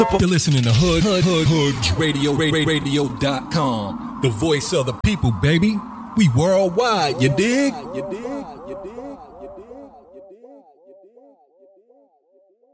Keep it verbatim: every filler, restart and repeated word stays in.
You're listening to Hood, Hood, Hood, Hood Radio, Radio dot com. The voice of the people, baby. We worldwide, you dig? You dig? You dig?